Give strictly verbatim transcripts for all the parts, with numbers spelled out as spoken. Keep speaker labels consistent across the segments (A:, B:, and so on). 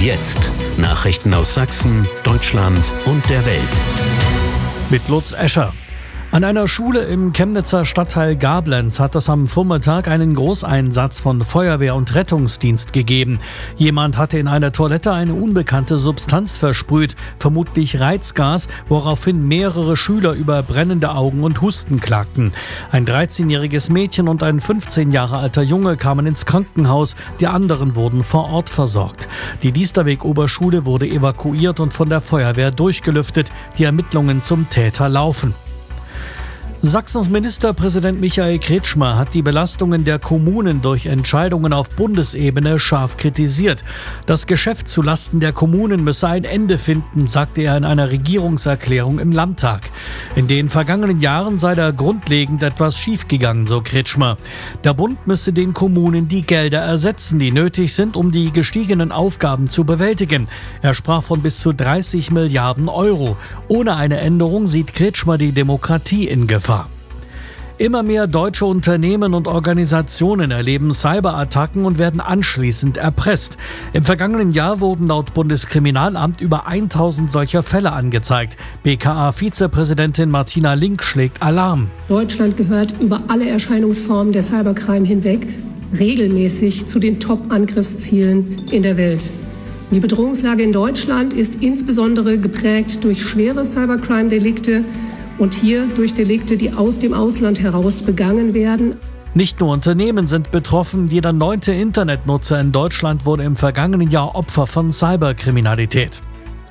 A: jetzt Nachrichten aus Sachsen, Deutschland und der Welt.
B: Mit Lutz Escher. An einer Schule im Chemnitzer Stadtteil Gablenz hat es am Vormittag einen Großeinsatz von Feuerwehr und Rettungsdienst gegeben. Jemand hatte in einer Toilette eine unbekannte Substanz versprüht, vermutlich Reizgas, woraufhin mehrere Schüler über brennende Augen und Husten klagten. Ein dreizehnjähriges Mädchen und ein fünfzehn Jahre alter Junge kamen ins Krankenhaus, die anderen wurden vor Ort versorgt. Die Diesterweg-Oberschule wurde evakuiert und von der Feuerwehr durchgelüftet. Die Ermittlungen zum Täter laufen. Sachsens Ministerpräsident Michael Kretschmer hat die Belastungen der Kommunen durch Entscheidungen auf Bundesebene scharf kritisiert. Das Geschäft zulasten der Kommunen müsse ein Ende finden, sagte er in einer Regierungserklärung im Landtag. In den vergangenen Jahren sei da grundlegend etwas schiefgegangen, so Kretschmer. Der Bund müsse den Kommunen die Gelder ersetzen, die nötig sind, um die gestiegenen Aufgaben zu bewältigen. Er sprach von bis zu dreißig Milliarden Euro. Ohne eine Änderung sieht Kretschmer die Demokratie in Gefahr. Immer mehr deutsche Unternehmen und Organisationen erleben Cyberattacken und werden anschließend erpresst. Im vergangenen Jahr wurden laut Bundeskriminalamt über tausend solcher Fälle angezeigt. B K A-Vizepräsidentin Martina Link schlägt Alarm.
C: Deutschland gehört über alle Erscheinungsformen der Cybercrime hinweg regelmäßig zu den Top-Angriffszielen in der Welt. Die Bedrohungslage in Deutschland ist insbesondere geprägt durch schwere Cybercrime-Delikte, und hier durch Delikte, die aus dem Ausland heraus begangen werden.
B: Nicht nur Unternehmen sind betroffen, jeder neunte Internetnutzer in Deutschland wurde im vergangenen Jahr Opfer von Cyberkriminalität.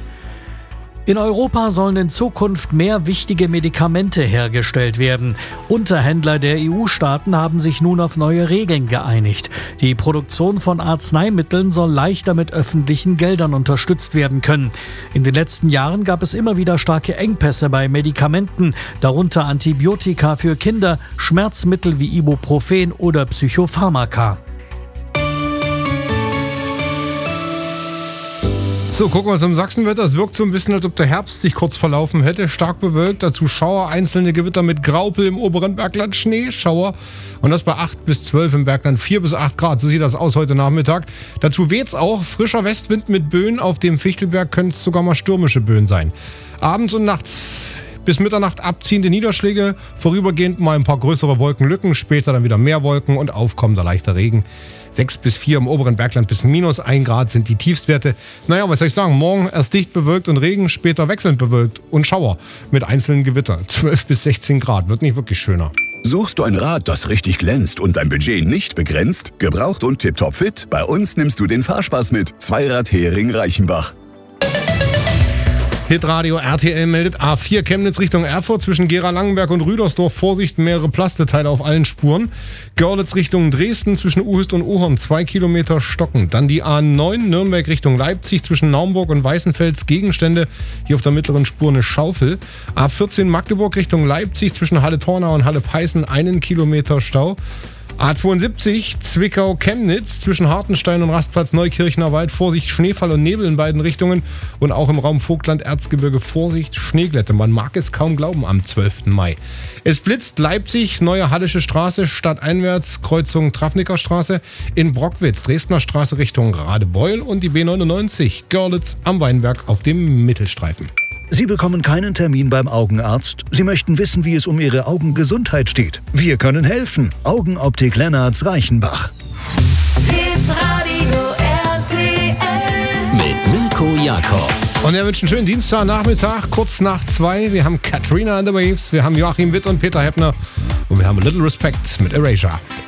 B: In Europa sollen in Zukunft mehr wichtige Medikamente hergestellt werden. Unterhändler der E U-Staaten haben sich nun auf neue Regeln geeinigt. Die Produktion von Arzneimitteln soll leichter mit öffentlichen Geldern unterstützt werden können. In den letzten Jahren gab es immer wieder starke Engpässe bei Medikamenten, darunter Antibiotika für Kinder, Schmerzmittel wie Ibuprofen oder Psychopharmaka.
D: So, gucken wir uns im Sachsenwetter. Es wirkt so ein bisschen, als ob der Herbst sich kurz verlaufen hätte. Stark bewölkt, dazu Schauer, einzelne Gewitter mit Graupel im oberen Bergland, Schneeschauer. Und das bei acht bis zwölf im Bergland, vier bis acht Grad. So sieht das aus heute Nachmittag. Dazu weht's auch. Frischer Westwind mit Böen. Auf dem Fichtelberg können es sogar mal stürmische Böen sein. Abends und nachts bis Mitternacht abziehende Niederschläge, vorübergehend mal ein paar größere Wolkenlücken, später dann wieder mehr Wolken und aufkommender leichter Regen. sechs bis vier im oberen Bergland bis minus ein Grad sind die Tiefstwerte. Naja, was soll ich sagen, morgen erst dicht bewölkt und Regen, später wechselnd bewölkt und Schauer mit einzelnen Gewittern. zwölf bis sechzehn Grad, wird nicht wirklich schöner.
E: Suchst du ein Rad, das richtig glänzt und dein Budget nicht begrenzt? Gebraucht und tipptopp fit? Bei uns nimmst du den Fahrspaß mit. Zweirad Hering Reichenbach.
D: Hitradio R T L meldet A vier Chemnitz Richtung Erfurt zwischen Gera-Langenberg und Rüdersdorf. Vorsicht, mehrere Plasteteile auf allen Spuren. Görlitz Richtung Dresden zwischen Uhist und Ohorn, zwei Kilometer stocken. Dann die A neun Nürnberg Richtung Leipzig zwischen Naumburg und Weißenfels. Gegenstände, hier auf der mittleren Spur eine Schaufel. A vierzehn Magdeburg Richtung Leipzig zwischen Halle-Tornau und Halle-Peißen, einen Kilometer Stau. A zweiundsiebzig Zwickau-Chemnitz zwischen Hartenstein und Rastplatz Neukirchner Wald. Vorsicht, Schneefall und Nebel in beiden Richtungen. Und auch im Raum Vogtland-Erzgebirge Vorsicht, Schneeglätte. Man mag es kaum glauben am zwölften Mai. Es blitzt Leipzig, Neue Hallische Straße, stadteinwärts, Kreuzung Trafnicker Straße. In Brockwitz, Dresdner Straße Richtung Radebeul und die B neunundneunzig, Görlitz am Weinberg auf dem Mittelstreifen.
F: Sie bekommen keinen Termin beim Augenarzt. Sie möchten wissen, wie es um Ihre Augengesundheit steht. Wir können helfen. Augenoptik Lennarts Reichenbach.
A: Hitradio R T L mit Mirko Jakob.
D: Und er wünscht einen schönen Dienstagnachmittag, kurz nach zwei. Wir haben Katrina and the Waves, wir haben Joachim Witt und Peter Heppner und wir haben A Little Respect mit Erasure.